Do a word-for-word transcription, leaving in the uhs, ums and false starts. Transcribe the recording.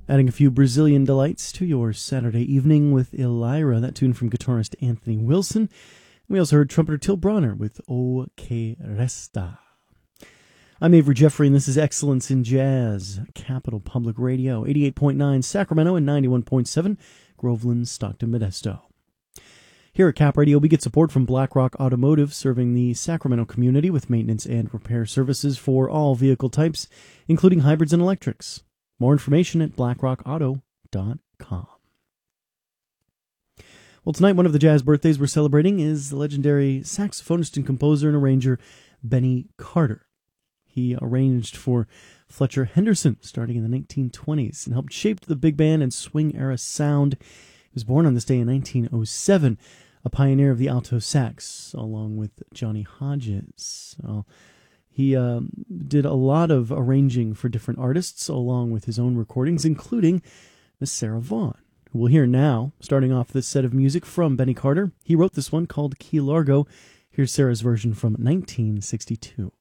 Adding a few Brazilian delights to your Saturday evening with Elira, that tune from guitarist Anthony Wilson. We also heard trumpeter Till Bronner with O Que Resta. I'm Avery Jeffrey, and this is Excellence in Jazz, Capital Public Radio, eighty-eight point nine Sacramento and ninety-one point seven Groveland, Stockton, Modesto. Here at Cap Radio, we get support from BlackRock Automotive, serving the Sacramento community with maintenance and repair services for all vehicle types, including hybrids and electrics. More information at blackrock auto dot com. Well, tonight, one of the jazz birthdays we're celebrating is the legendary saxophonist and composer and arranger Benny Carter. He arranged for Fletcher Henderson starting in the nineteen twenties and helped shape the big band and swing era sound. He was born on this day in nineteen oh seven, a pioneer of the alto sax, along with Johnny Hodges. So, He uh, did a lot of arranging for different artists, along with his own recordings, including Miss Sarah Vaughan, who we'll hear now, starting off this set of music from Benny Carter. He wrote this one called Key Largo. Here's Sarah's version from nineteen sixty-two.